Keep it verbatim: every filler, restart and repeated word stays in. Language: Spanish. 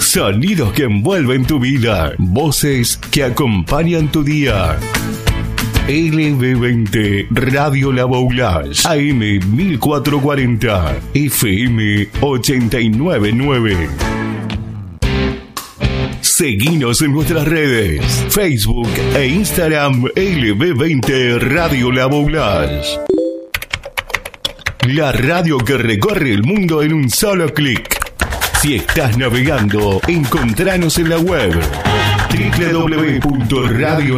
Sonidos que envuelven tu vida. Voces que acompañan tu día. L B veinte Radio La Boulaye, A M mil cuatrocientos cuarenta, F M ochenta y nueve punto nueve. Seguinos en nuestras redes, Facebook e Instagram, L B veinte Radio La Boulaye. La radio que recorre el mundo en un solo clic. Si estás navegando, encontranos en la web doble u doble u doble u punto radio